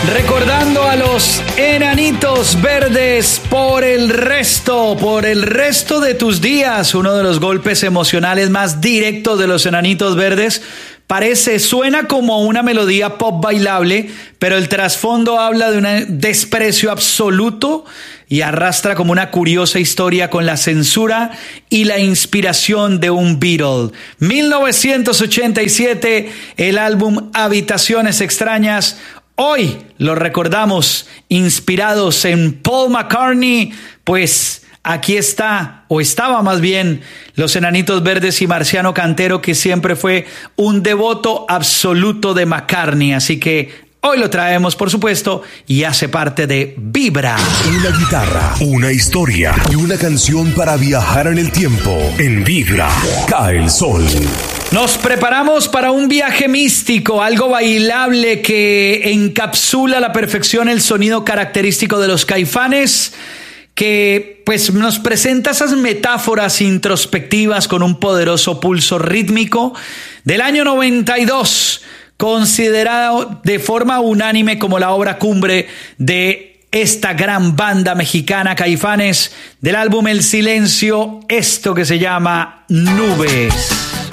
Recordando a los Enanitos Verdes por el resto de tus días. Uno de los golpes emocionales más directos de los Enanitos Verdes. Suena como una melodía pop bailable, pero el trasfondo habla de un desprecio absoluto y arrastra como una curiosa historia con la censura y la inspiración de un Beatle. 1987, el álbum Habitaciones Extrañas. Hoy lo recordamos inspirados en Paul McCartney, pues aquí está, o estaba más bien, los Enanitos Verdes y Marciano Cantero, que siempre fue un devoto absoluto de McCartney. Así que hoy lo traemos, por supuesto, y hace parte de Vibra. Una guitarra, una historia y una canción para viajar en el tiempo. En Vibra, cae el sol. Nos preparamos para un viaje místico, algo bailable que encapsula a la perfección el sonido característico de los Caifanes, que pues nos presenta esas metáforas introspectivas con un poderoso pulso rítmico del año 92, considerado de forma unánime como la obra cumbre de esta gran banda mexicana Caifanes, del álbum El Silencio, esto que se llama Nubes.